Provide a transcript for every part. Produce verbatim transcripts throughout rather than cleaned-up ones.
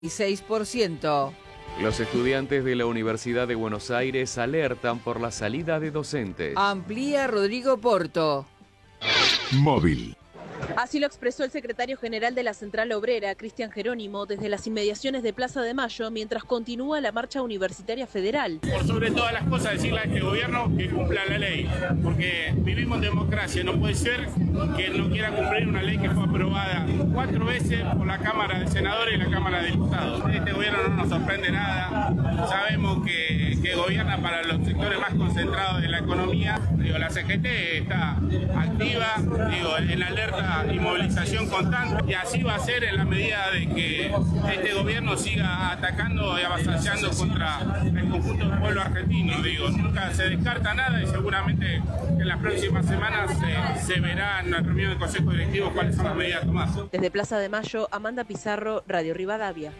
seis por ciento. Los estudiantes de la Universidad de Buenos Aires alertan por la salida de docentes. Amplía Rodrigo Porto. Móvil. Así lo expresó el secretario general de la Central Obrera, Cristian Jerónimo, desde las inmediaciones de Plaza de Mayo, mientras continúa la marcha universitaria federal. Por sobre todas las cosas, decirle a este gobierno que cumpla la ley, porque vivimos en democracia, no puede ser que no quiera cumplir una ley que fue aprobada cuatro veces por la Cámara de Senadores y la Cámara de Diputados. Este gobierno no nos sorprende nada, sabemos que, que gobierna para los sectores más concentrados de la economía. Digo, la C G T está activa, digo, en alerta y movilización constante, y así va a ser en la medida de que este gobierno siga atacando y avasallando contra el conjunto del pueblo argentino. Digo, nunca se descarta nada y seguramente en las próximas semanas se, se verá en la reunión del Consejo Directivo cuáles son las medidas tomadas. Desde Plaza de Mayo, Amanda Pizarro, Radio Rivadavia.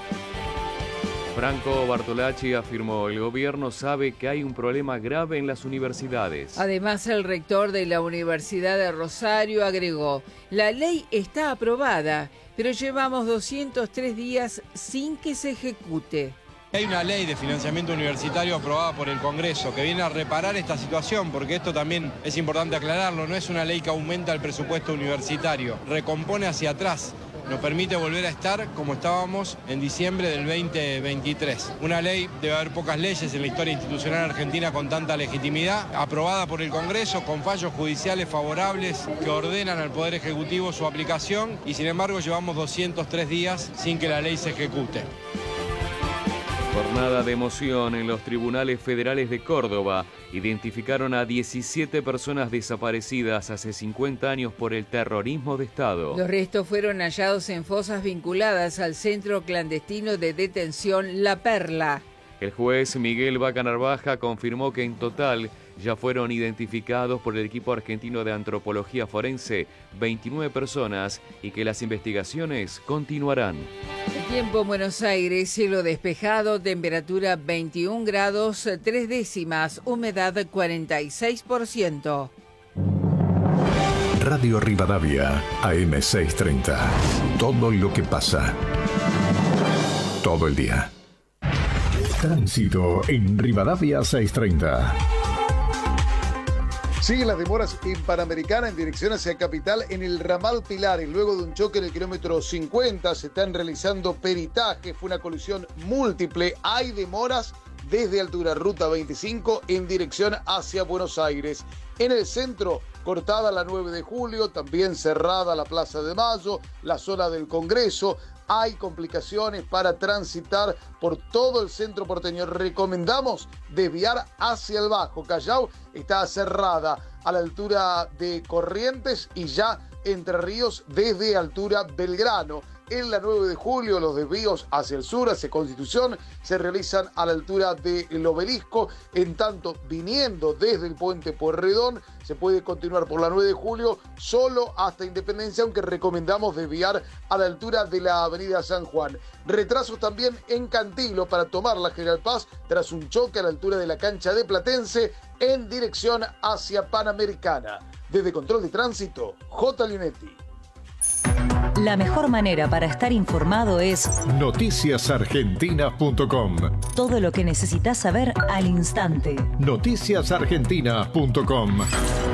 Franco Bartolacci afirmó: el gobierno sabe que hay un problema grave en las universidades. Además, el rector de la Universidad de Rosario agregó: la ley está aprobada, pero llevamos doscientos tres días sin que se ejecute. Hay una ley de financiamiento universitario aprobada por el Congreso que viene a reparar esta situación, porque esto también es importante aclararlo, no es una ley que aumenta el presupuesto universitario, recompone hacia atrás. Nos permite volver a estar como estábamos en diciembre del veinte veintitrés. Una ley, debe haber pocas leyes en la historia institucional argentina con tanta legitimidad, aprobada por el Congreso con fallos judiciales favorables que ordenan al Poder Ejecutivo su aplicación, y sin embargo llevamos doscientos tres días sin que la ley se ejecute. Jornada de emoción en los tribunales federales de Córdoba. Identificaron a diecisiete personas desaparecidas hace cincuenta años por el terrorismo de Estado. Los restos fueron hallados en fosas vinculadas al centro clandestino de detención La Perla. El juez Miguel Vaca Narvaja confirmó que en total ya fueron identificados por el equipo argentino de antropología forense veintinueve personas y que las investigaciones continuarán. El tiempo en Buenos Aires: cielo despejado, temperatura veintiún grados, tres décimas, humedad cuarenta y seis por ciento. Radio Rivadavia, A M seiscientos treinta. Todo lo que pasa. Todo el día. Tránsito en Rivadavia seiscientos treinta. Siguen las demoras en Panamericana en dirección hacia Capital en el ramal Pilares. Luego de un choque en el kilómetro cincuenta se están realizando peritajes. Fue una colisión múltiple. Hay demoras desde altura ruta veinticinco en dirección hacia Buenos Aires. En el centro, cortada la nueve de julio, también cerrada la Plaza de Mayo, la zona del Congreso. Hay complicaciones para transitar por todo el centro porteño. Recomendamos desviar hacia el Bajo. Callao está cerrada a la altura de Corrientes y ya Entre Ríos desde altura Belgrano. En la nueve de julio los desvíos hacia el sur, hacia Constitución, se realizan a la altura del Obelisco. En tanto, viniendo desde el puente Pueyrredón, se puede continuar por la nueve de julio solo hasta Independencia, aunque recomendamos desviar a la altura de la avenida San Juan. Retrasos también en Cantilo para tomar la General Paz tras un choque a la altura de la cancha de Platense en dirección hacia Panamericana. Desde Control de Tránsito, J. Linetti. La mejor manera para estar informado es noticias argentinas punto com. Todo lo que necesitas saber al instante. noticias argentinas punto com.